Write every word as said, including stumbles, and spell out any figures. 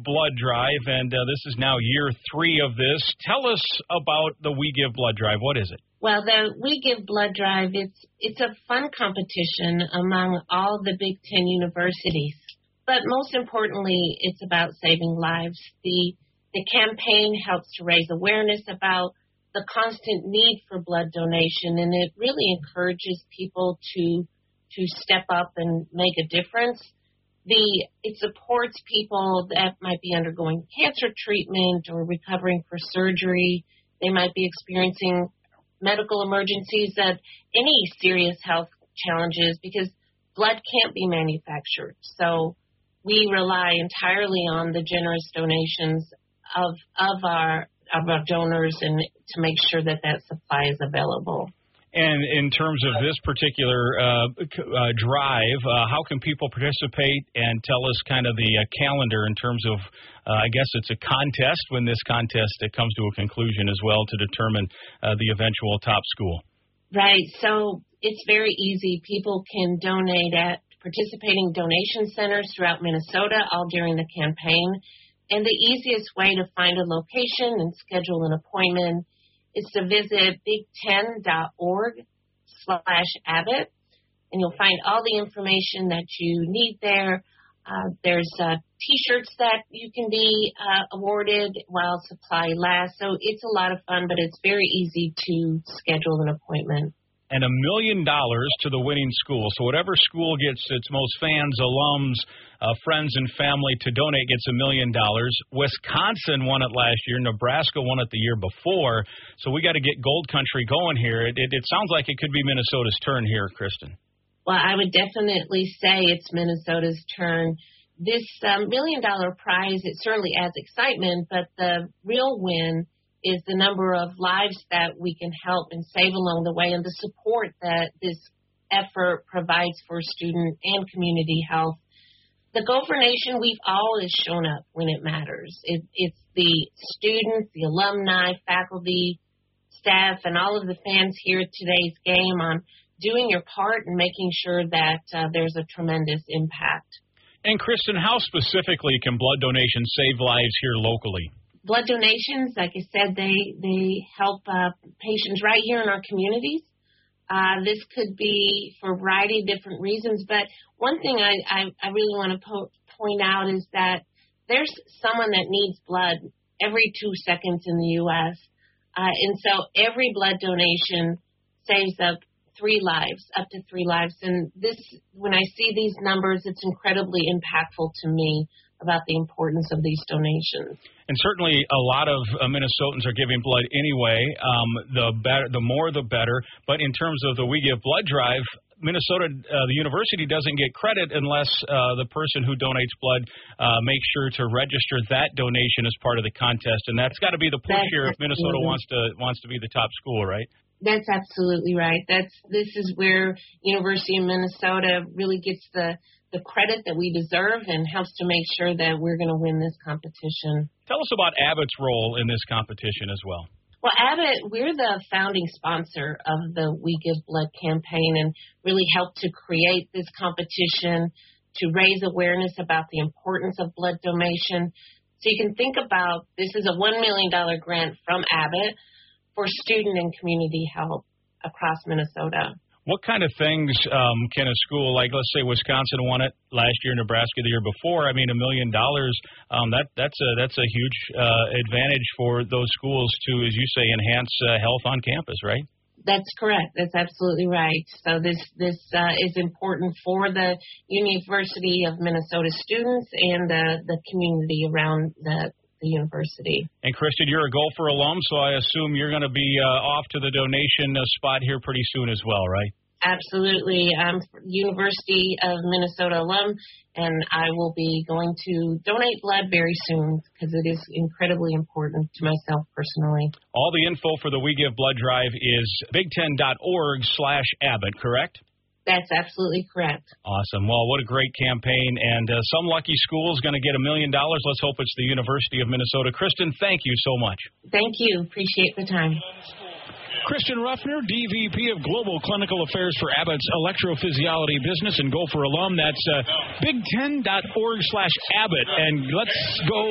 Blood Drive, and uh, this is now year three of this. Tell us about the We Give Blood Drive. What is it? Well, the We Give Blood Drive, it's it's a fun competition among all the Big Ten universities. But most importantly, it's about saving lives. The the campaign helps to raise awareness about the constant need for blood donation, and it really encourages people to to step up and make a difference. The it supports people that might be undergoing cancer treatment or recovering for surgery. They might be experiencing medical emergencies, that any serious health challenges, because blood can't be manufactured. So we rely entirely on the generous donations of of our of our donors, and to make sure that that supply is available. And in terms of this particular uh, uh, drive, uh, how can people participate, and tell us kind of the uh, calendar in terms of, uh, I guess it's a contest when this contest it comes to a conclusion as well to determine uh, the eventual top school. Right. So it's very easy. People can donate at participating donation centers throughout Minnesota all during the campaign. And the easiest way to find a location and schedule an appointment is to visit big ten dot org slash Abbott, and you'll find all the information that you need there. Uh, there's uh, T-shirts that you can be uh, awarded while supply lasts. So it's a lot of fun, but it's very easy to schedule an appointment. And a million dollars to the winning school. So whatever school gets its most fans, alums, uh, friends, and family to donate gets a million dollars. Wisconsin won it last year. Nebraska won it the year before. So we got to get Gold Country going here. It, it, it sounds like it could be Minnesota's turn here, Kristen. Well, I would definitely say it's Minnesota's turn. This um, million-dollar prize, it certainly adds excitement, but the real win is the number of lives that we can help and save along the way, and the support that this effort provides for student and community health. The Gopher Nation, we've always shown up when it matters. It, it's the students, the alumni, faculty, staff, and all of the fans here at today's game on doing your part and making sure that uh, there's a tremendous impact. And, Kristen, how specifically can blood donations save lives here locally? Blood donations, like I said, they they help uh, patients right here in our communities. Uh, this could be for a variety of different reasons, but one thing I, I, I really want to po- point out is that there's someone that needs blood every two seconds in the U S, uh, and so every blood donation saves up three lives, up to three lives. And this, when I see these numbers, it's incredibly impactful to me about the importance of these donations. And certainly a lot of uh, Minnesotans are giving blood anyway. Um, the better, the more, the better. But in terms of the We Give Blood Drive, Minnesota, uh, the university doesn't get credit unless uh, the person who donates blood uh, makes sure to register that donation as part of the contest. And that's got to be the push here if Minnesota wants to wants to be the top school, right? That's absolutely right. That's this is where University of Minnesota really gets the the credit that we deserve and helps to make sure that we're going to win this competition. Tell us about Abbott's role in this competition as well. Well, Abbott, we're the founding sponsor of the We Give Blood campaign and really helped to create this competition to raise awareness about the importance of blood donation. So you can think about this is a one million dollars grant from Abbott for student and community health across Minnesota. What kind of things um, can a school like, let's say, Wisconsin won it last year, Nebraska the year before? I mean, a million dollars, um, that that's a that's a huge uh, advantage for those schools to, as you say, enhance uh, health on campus, right? That's correct. That's absolutely right. So this this uh, is important for the University of Minnesota students and uh, the community around the. The university. And Kristen, you're a Gopher alum, so I assume you're going to be uh, off to the donation uh, spot here pretty soon as well, right? Absolutely. I'm University of Minnesota alum, and I will be going to donate blood very soon because it is incredibly important to myself personally. All the info for the We Give Blood Drive is big ten dot org slash Abbott, correct? That's absolutely correct. Awesome. Well, what a great campaign. And uh, some lucky school is going to get a million dollars. Let's hope it's the University of Minnesota. Kristen, thank you so much. Thank you. Appreciate the time. Kristen Ruffner, D V P of Global Clinical Affairs for Abbott's Electrophysiology Business and Gopher alum. That's uh, big ten dot org slash Abbott. And let's go.